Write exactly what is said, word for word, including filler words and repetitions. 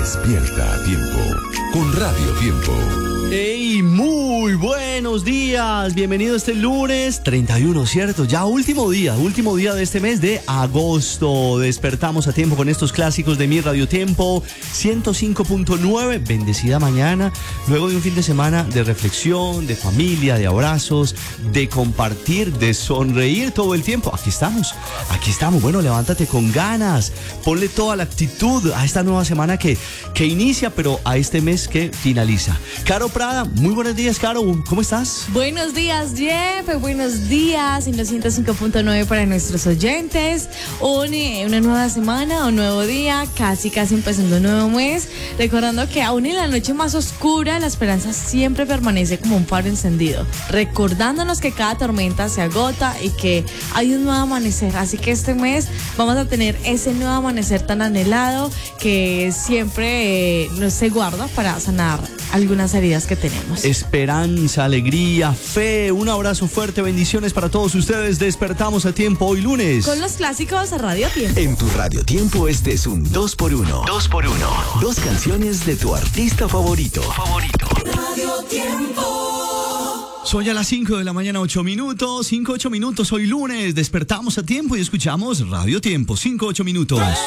Despierta a tiempo con Radio Tiempo. ¡Hey! Muy buenos días. Bienvenido este lunes treinta y uno, ¿cierto? Ya último día, último día de este mes de agosto. Despertamos a tiempo con estos clásicos de mi Radio Tiempo ciento cinco punto nueve. Bendecida mañana, luego de un fin de semana de reflexión, de familia, de abrazos, de compartir, de sonreír todo el tiempo. Aquí estamos, aquí estamos. Bueno, levántate con ganas, ponle toda la actitud a esta nueva semana que, que inicia, pero a este mes que finaliza. Caro Prada, muy buenos días, Caro, ¿cómo estás? Buenos días, Jeff, buenos días en los ciento cinco punto nueve para nuestros oyentes. Un, una nueva semana, un nuevo día, casi casi empezando un nuevo mes. Recordando que aún en la noche más oscura, la esperanza siempre permanece como un faro encendido. Recordándonos que cada tormenta se agota y que hay un nuevo amanecer. Así que este mes vamos a tener ese nuevo amanecer tan anhelado que siempre eh, nos se guarda para sanar algunas heridas que tenemos. Esperanza, alegría, fe, un abrazo fuerte, bendiciones para todos ustedes. Despertamos a tiempo hoy lunes. Con los clásicos a Radio Tiempo. En tu Radio Tiempo este es un dos por uno. dos por uno. Dos canciones de tu artista favorito. Favorito. Radio Tiempo. Soy a las cinco de la mañana, ocho minutos. cinco, ocho minutos, hoy lunes. Despertamos a tiempo y escuchamos Radio Tiempo. cinco, ocho minutos.